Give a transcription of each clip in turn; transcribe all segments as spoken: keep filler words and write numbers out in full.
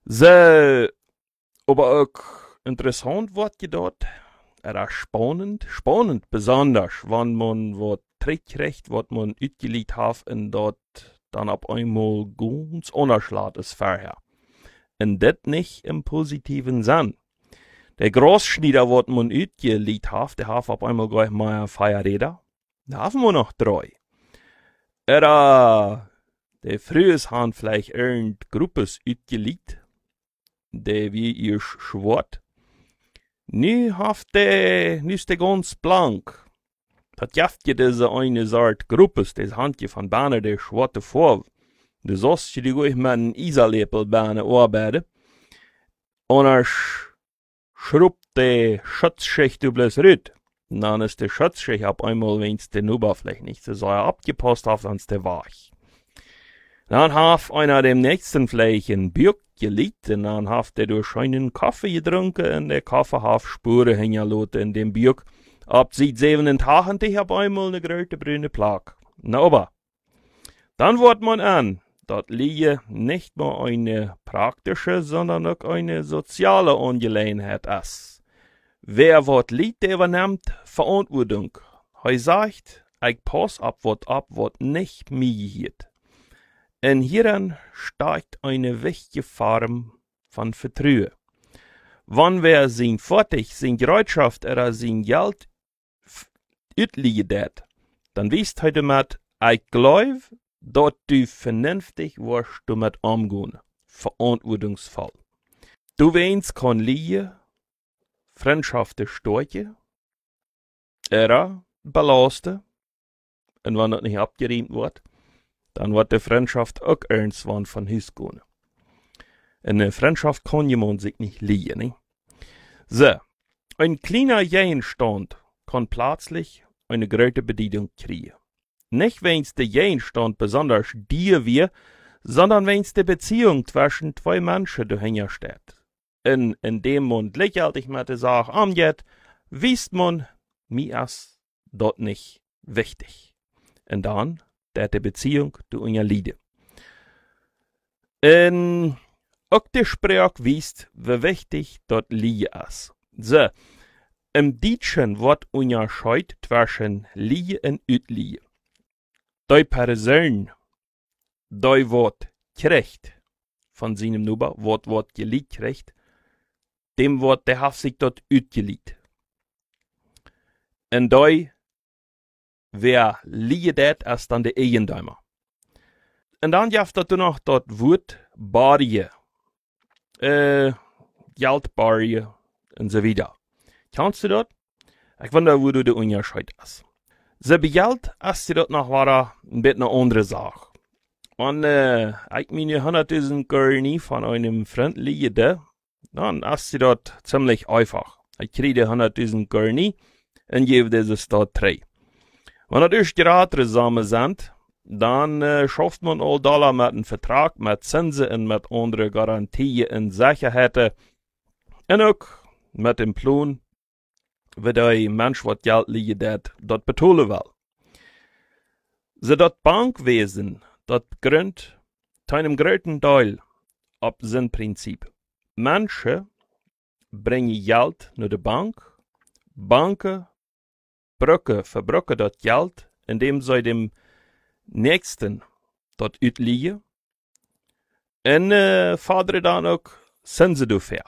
So, aber auch interessant wird gedort. Era spannend, spannend besonders, wenn man wat trägt, wat man utgelegt hat und dort dann ab einmal ganz unerschlaut ist vorher. Und das nicht im positiven Sinn. Der Großschnieder, wat man utgelegt hat, der hat ab einmal gleich mal Feierräder. Da haben wir noch drei. Era, der frühes han vielleicht irgend Gruppes utgelegt, der wie ihr schwort. Nu haft der, nu ist der ganz blank. Dat jaft je diese eine Sort Gruppes, des handje van Bane der schwarte vor. De sost je die goeie met een isalepel bane arbeiden. En er schrubt de Schutzschicht übles rüt. Dan ist der Schutzschicht ab einmal wenigstens den Oberfläche nicht so sehr abgepasst auf, als der weich. Dann haf einer dem nächsten vielleicht ein Bürg gelegt, und dann haf der durch einen Kaffee getrunken, und der Kaffee haf Spuren hängen in dem Bürg. Ab seit sieben Tagen, ich hab einmal ne große brüne Plag. Na aber, dann wird man an, dat Liege nicht nur eine praktische, sondern auch eine soziale Angelegenheit ist. Wer wat Lied übernimmt, Verantwortung. He sagt, ich pass ab wat ab, wat nicht mir geht. Und hieran steigt eine wichtige Form von Vertrauen. Wann wer sin fertig, sin Bereitschaft oder sin Geld utliegen dat, dann wisst heute mit, ich glaub, dass du vernünftig wirst damit umgehen. Verantwortungsvoll. Du weinst kann liegen, Freundschaften stärken, oder belasten, und wenn das nicht abgeriemt wird, dann wird die Freundschaft auch irgendwann von Hus gehen. Eine Freundschaft kann jemand sich nicht liegen, ne? So, ein kleiner Gegenstand kann plötzlich eine große Bedeutung kriegen. Nicht wenn's der Gegenstand besonders dir wir, sondern wenn's die Beziehung zwischen zwei Menschen dahinter steht. In, in dem man gleichzeitig mit der Sache angeht, wisst man, mir ist dort nicht wichtig. Und dann, der die Beziehung du in ihr Liede. In auch der Sprech wisst, wie wichtig dort Liebe ist. So, im Deutschen wird unterschieden zwischen Liebe und Utliebe. Die Person, die wird kriegt von seinem Nuber, wird wird geliebt kriegt, dem wird der hat sich dort utgeliebt. Und die, wer liegt dat, ist dann der Eigentümer. Und dann gibt es noch das Wort Barriere, äh, Geldbarriere und so weiter. Kannst du das? Ich wundere, wo du den Unterschied hast. So bei Geld ist das noch war ein bisschen eine andere Sache. Und äh, ich meine hunderttausend Gurney von einem Freund liege, dann ist das ziemlich einfach. Ich kriege hunderttausend Gurney und gebe dieses dort drei. Wenn das erst gerade zusammen sind, dann äh, schafft man all Dollar mit einem Vertrag, mit Zinsen und mit anderen Garantien und Sicherheiten. Und auch mit dem Plan, wie der Mensch, was Geld liegt, das betonen will. So das Bankwesen, das gründet zu einem großen Teil ab sein Prinzip. Menschen bringen Geld nach der Bank, Banken brücken, verbrücken das Geld, indem sie dem Nächsten dort utliegen und äh, fordern dann auch Zinsen dafür.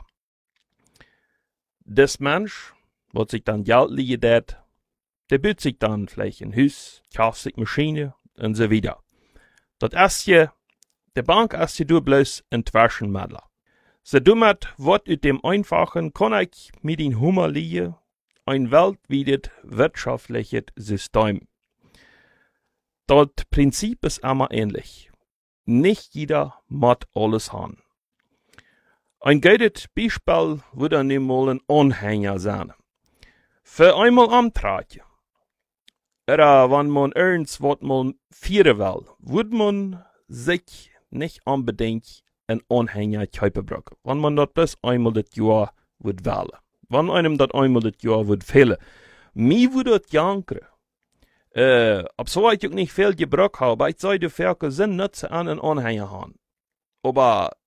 Das Mensch, was sich dann Geld liegen dat, der baut sich dann vielleicht ein Haus, kauft sich Maschine und so weiter. Das erste, der Bank ist ja bloß ein Zwischenmittler. So damit wird aus dem Einfachen, kann ich mit den Hummer liegen, ein weltweites wirtschaftliches System. Das Prinzip ist immer ähnlich. Nicht jeder muss alles haben. Ein gutes Beispiel würde nämlich ein Anhänger sein. Für einmal Amtrak. Oder wenn man ernst was man feiern will, würde man sich nicht unbedingt einen Anhänger kaufen brauchen. Wenn man das bloß einmal das Jahr würde wählen. Wenn einem das einmal das Jahr würde fehlen. Mir würde das jankern. Äh, ob so ich auch nicht viel gebraucht habe, ich sage, die Ferkel sind nicht an einen Anhänger haben. Aber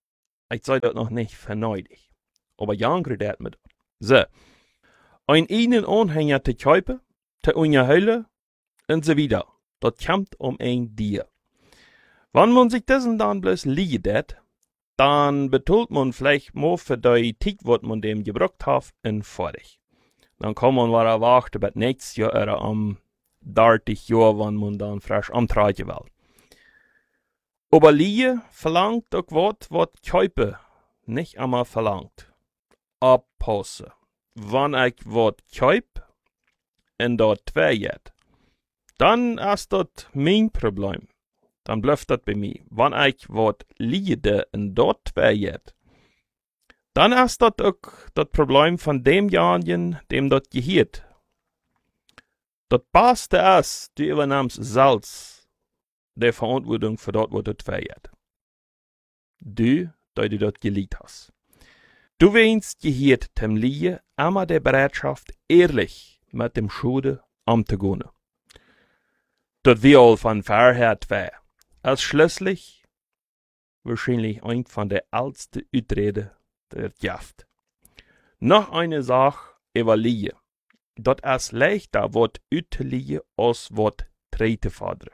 ich sei dat noch nicht verneudig. Aber jankere dat mit. So. Ein einen Anhänger te kaufen, te unterhalten und so wieder. Dat kommt um ein Dier. Wenn man sich dessen dann bloß liegen dat, dann betont man vielleicht mal für die Tick, was man dem gebraucht hat, in fertig. Dann kann man wieder warten bis nächstes Jahr oder am dreißig Jahr, wenn man dann frisch antreten will. Aber liegen verlangt auch was, was kaufen nicht einmal verlangt. Abpassen. Wenn ich was kaufe und dort zwei jet, dann ist das mein Problem. Dann bleibt das bei mir. Wenn ich was liege und dort zwei jet, dann ist das auch das Problem von demjenigen, dem das gehört. Das Beste ist, du übernimmst selbst die Verantwortung für das, was du zwei jet. Du, da du das geliebt hast. Du weinst gehört dem Liegen immer der Bereitschaft, ehrlich mit dem Schulde umzugehen. Das wir all von vorher zwei. Als schließlich wahrscheinlich ein von der ältesten Utrede der Jaft. Noch eine Sache über Liegen. Das ist leichter, was utliegen, als was treten fordern.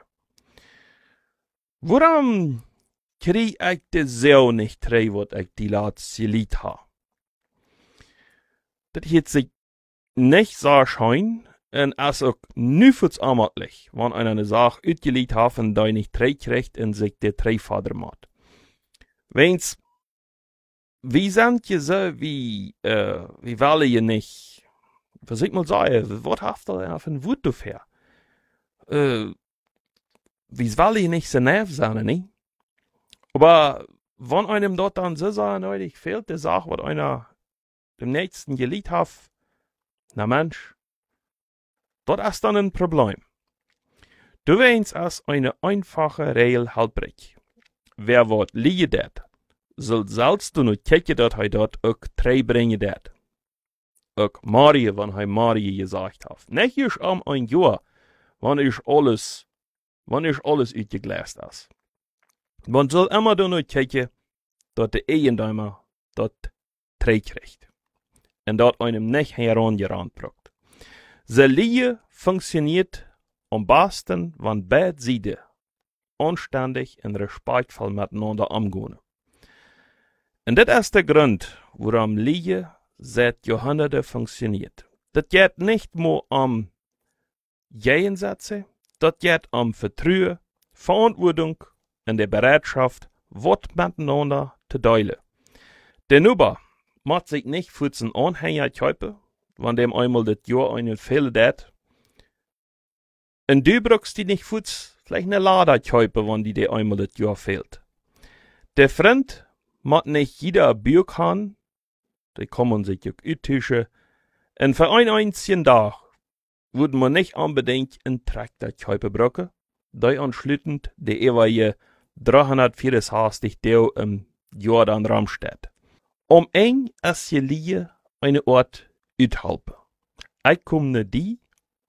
Warum krieg ich das so nicht trei, was ich die letzte Lied habe? Das hat sich nicht so schön und ist auch nüfels amtlich, wenn einer eine Sache utgelegt hat und da nicht trei kriegt und sich der trei fordern macht. Wenn's, wie sind ihr so, wie, äh, wie will ihr nicht, was ich mal sagen, was habt ihr auf ein Wut dafür? Äh, wie will ihr nicht so nerv sein, ne? Aber wenn einem dort dann so sagen, neulich fehlt die Sache, was einer dem nächsten geliebt hat, na Mensch, das ist dann ein Problem. Du weinst als eine einfache Regel halbrig. Wer wat liegen dat, soll selbst du nur kijken dat hij dat ook trei brengen dat. Ook Marie, wann hij Marie gesagt hat. Nicht erst am ein Jahr, wann ich alles, wann ich alles uitgegläst is. Man soll immer du nur kijken, dat de Eigentümer dat trei kriegt. Und dat einem nicht herangerannt braucht. Se Liege funktioniert am besten, wenn beide Seiten anständig und respektvoll miteinander umgehen. Und das ist der Grund, warum Liege seit Jahrhunderten funktioniert. Das geht nicht nur um Gegensätze, das geht um Vertrauen, Verantwortung und die Bereitschaft, was miteinander zu teilen. Der Nuber macht sich nicht für den Anhänger kaufen, wenn dem einmal das Jahr einen Fehler dat. Und du brauchst die nicht für vielleicht eine Lade kaufen, wenn die dir einmal das Jahr fehlt. Der Freund macht nicht jeder ein Bier haben, die kommen sich auch uttischen, und für einen einzigen Tag würde man nicht unbedingt einen Traktor kaufen brauchen, da anschließend der ewige dreihundertvierundsechzig Tage im Jahr dann Raum steht. Um eng as je Liege eine Ort uithelpen. Ich komme die,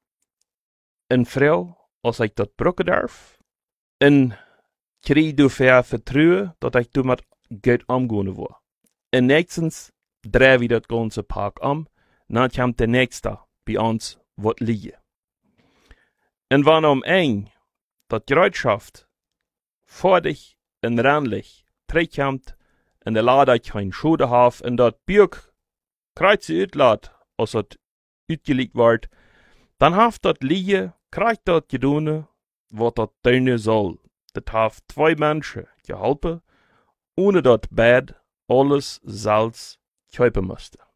een Frau, als ich dat brauchen darf, en krieg du ver Vertrauen, dat ich du mit Geld umgehen will. En nächstens dreh wir das ganze Park um, dann kommt der nächste bei uns, wat liegen. En wann um eng, dat Gerätschaft, vor dich en randlich, trägt en de Lade kein Schode hat, en dat Birk kreuze uitlaat, als dat uitgelegt wordt, dann haft dat Liege, krijgt dat gedone, wat dat tun soll. Dat haft zwei Menschen geholpen, ohne dat beid alles selbst kaufen musste.